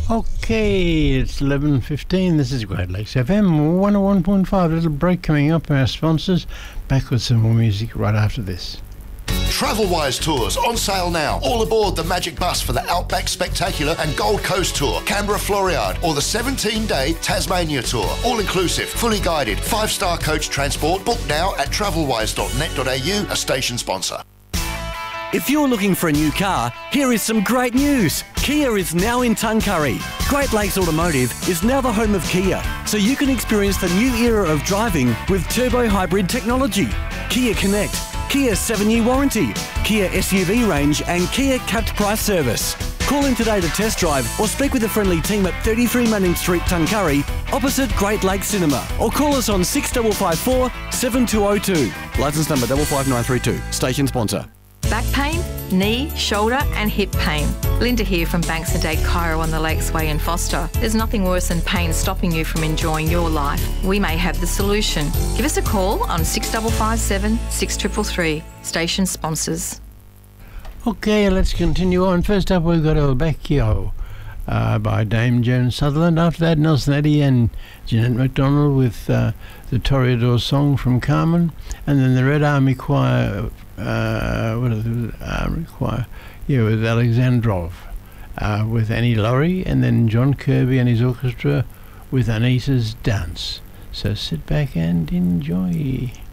Okay, it's 11:15. This is Great Lakes FM 101.5. Little break coming up. Our sponsors back with some more music right after this. Travelwise Tours on sale now. All aboard the Magic Bus for the Outback Spectacular and Gold Coast Tour, Canberra Floriade, or the 17-day Tasmania Tour. All inclusive, fully guided, 5-star coach transport. Book now at travelwise.net.au, a station sponsor. If you're looking for a new car, here is some great news. Kia is now in Tuncurry. Great Lakes Automotive is now the home of Kia, so you can experience the new era of driving with turbo hybrid technology. Kia Connect, Kia 7-year warranty, Kia SUV range and Kia capped price service. Call in today to test drive or speak with a friendly team at 33 Manning Street, Tuncurry, opposite Great Lakes Cinema, or call us on 6554 7202. Licence number 55932. Station sponsor. Back pain, knee, shoulder and hip pain. Linda here from Banks and Dade Chiro on the Lakes Way in Foster. There's nothing worse than pain stopping you from enjoying your life. We may have the solution. Give us a call on 6557 6333. Station sponsors. Okay, let's continue on. First up, we've got El Vecchio by Dame Joan Sutherland. After that, Nelson Eddy and Jeanette MacDonald with the Toreador song from Carmen. And then the Red Army Choir, Army Choir? Yeah, with Alexandrov, with Annie Laurie. And then John Kirby and his orchestra with Anita's Dance. So sit back and enjoy.